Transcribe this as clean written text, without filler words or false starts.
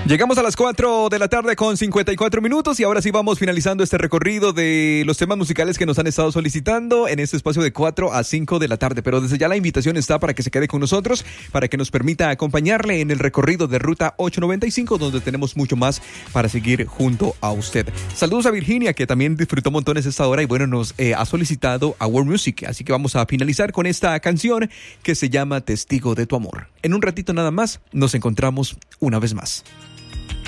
Llegamos a las 4 de la tarde con 54 minutos y ahora sí vamos finalizando este recorrido de los temas musicales que nos han estado solicitando en este espacio de 4 a 5 de la tarde. Pero desde ya la invitación está para que se quede con nosotros, para que nos permita acompañarle en el recorrido de Ruta 895, donde tenemos mucho más para seguir junto a usted. Saludos a Virginia, que también disfrutó montones esta hora y bueno, nos ha solicitado a World Music. Así que vamos a finalizar con esta canción que se llama Testigo de tu amor. En un ratito nada más nos encontramos una vez más.